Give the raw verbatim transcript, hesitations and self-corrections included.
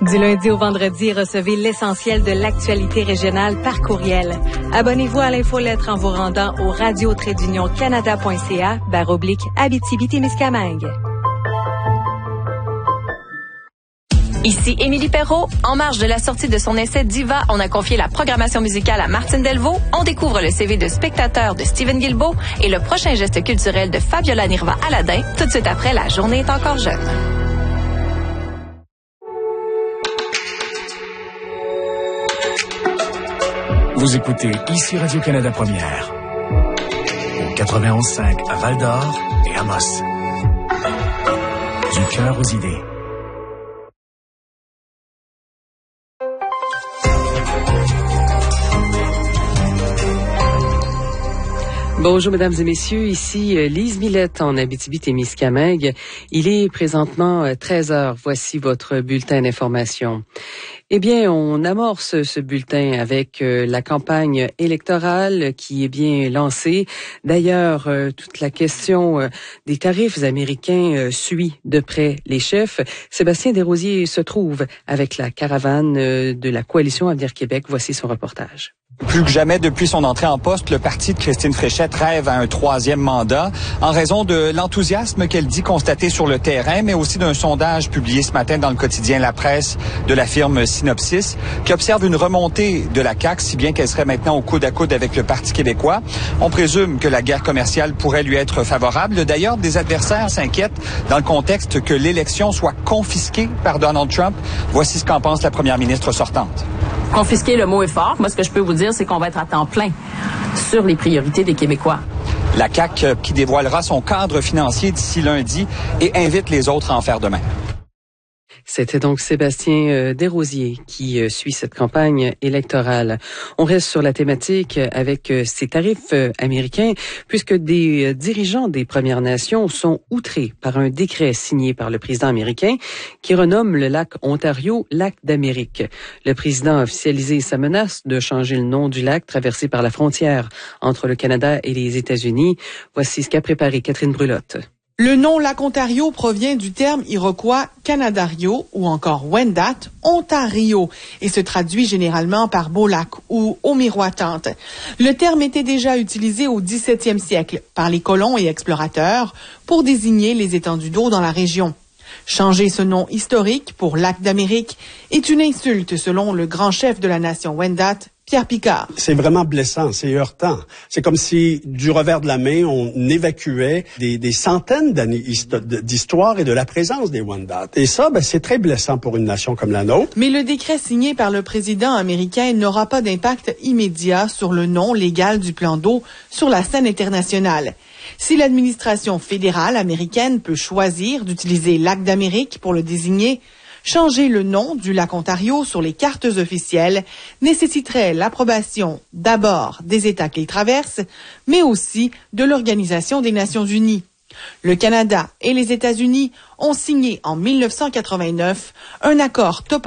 Du lundi au vendredi, recevez l'essentiel de l'actualité régionale par courriel. Abonnez-vous à l'infolettre en vous rendant au radio trait d'union canada point c a barre oblique Abitibi-Témiscamingue. Ici Émilie Perrault. En marge de la sortie de son essai Diva, on a confié la programmation musicale à Martine Delvaux. On découvre le C V de spectateur de Steven Guilbeault et le prochain geste culturel de Fabiola Nirva Aladin, tout de suite après La journée est encore jeune. Vous écoutez ici Radio-Canada Première. Au quatre-vingt-onze cinq à Val-d'Or et Amos. Du cœur aux idées. Bonjour, mesdames et messieurs. Ici Lise Millette en Abitibi-Témiscamingue. Il est présentement treize heures. Voici votre bulletin d'information. Eh bien, on amorce ce bulletin avec la campagne électorale qui est bien lancée. D'ailleurs, toute la question des tarifs américains suit de près les chefs. Sébastien Desrosiers se trouve avec la caravane de la Coalition Avenir Québec. Voici son reportage. Plus que jamais depuis son entrée en poste, le parti de Christine Fréchette rêve à un troisième mandat en raison de l'enthousiasme qu'elle dit constater sur le terrain, mais aussi d'un sondage publié ce matin dans le quotidien La Presse de la firme Synopsis qui observe une remontée de la C A Q, si bien qu'elle serait maintenant au coude à coude avec le Parti québécois. On présume que la guerre commerciale pourrait lui être favorable. D'ailleurs, des adversaires s'inquiètent dans le contexte que l'élection soit confisquée par Donald Trump. Voici ce qu'en pense la première ministre sortante. Confisquer, le mot est fort. Moi, ce que je peux vous dire, c'est qu'on va être à temps plein sur les priorités des Québécois. La C A Q qui dévoilera son cadre financier d'ici lundi et invite les autres à en faire de même. C'était donc Sébastien Desrosiers qui suit cette campagne électorale. On reste sur la thématique avec ces tarifs américains puisque des dirigeants des Premières Nations sont outrés par un décret signé par le président américain qui renomme le lac Ontario lac d'Amérique. Le président a officialisé sa menace de changer le nom du lac traversé par la frontière entre le Canada et les États-Unis. Voici ce qu'a préparé Catherine Brulotte. Le nom lac Ontario provient du terme iroquois Canadario ou encore Wendat, Ontario, et se traduit généralement par beau lac ou eau miroitante. Le terme était déjà utilisé au dix-septième siècle par les colons et explorateurs pour désigner les étendues d'eau dans la région. Changer ce nom historique pour lac d'Amérique est une insulte selon le grand chef de la nation Wendat, Pierre Picard. C'est vraiment blessant, c'est heurtant. C'est comme si, du revers de la main, on évacuait des, des centaines d'années d'histoire et de la présence des Wendat. Et ça, ben, c'est très blessant pour une nation comme la nôtre. Mais le décret signé par le président américain n'aura pas d'impact immédiat sur le nom légal du plan d'eau sur la scène internationale. Si l'administration fédérale américaine peut choisir d'utiliser lac d'Amérique pour le désigner, changer le nom du lac Ontario sur les cartes officielles nécessiterait l'approbation d'abord des États qu'il traverse, mais aussi de l'Organisation des Nations Unies. Le Canada et les États-Unis ont signé en mille neuf cent quatre-vingt-neuf un accord topographique